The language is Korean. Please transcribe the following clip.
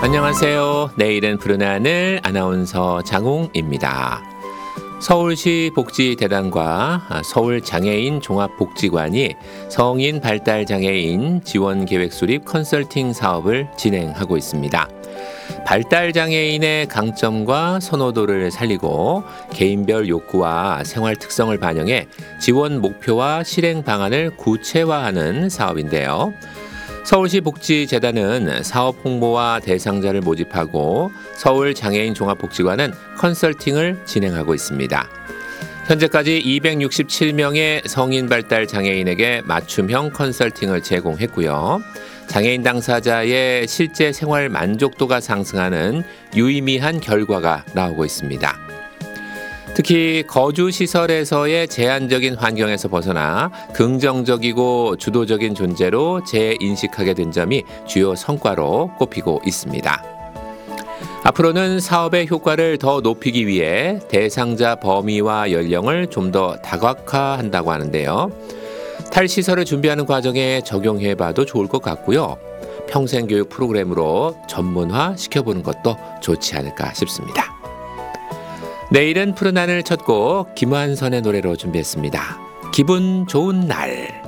안녕하세요. 내일은 푸른 하늘 아나운서 장홍입니다. 서울시 복지대단과 서울장애인 종합복지관이 성인 발달장애인 지원계획 수립 컨설팅 사업을 진행하고 있습니다. 발달장애인의 강점과 선호도를 살리고 개인별 욕구와 생활 특성을 반영해 지원 목표와 실행 방안을 구체화하는 사업인데요. 서울시 복지재단은 사업 홍보와 대상자를 모집하고 서울장애인 종합복지관은 컨설팅을 진행하고 있습니다. 현재까지 267명의 성인 발달 장애인에게 맞춤형 컨설팅을 제공했고요. 장애인 당사자의 실제 생활 만족도가 상승하는 유의미한 결과가 나오고 있습니다. 특히 거주시설에서의 제한적인 환경에서 벗어나 긍정적이고 주도적인 존재로 재인식하게 된 점이 주요 성과로 꼽히고 있습니다. 앞으로는 사업의 효과를 더 높이기 위해 대상자 범위와 연령을 좀 더 다각화한다고 하는데요. 탈시설을 준비하는 과정에 적용해봐도 좋을 것 같고요. 평생교육 프로그램으로 전문화 시켜보는 것도 좋지 않을까 싶습니다. 내일은 푸른 하늘 첫 곡 김완선의 노래로 준비했습니다. 기분 좋은 날.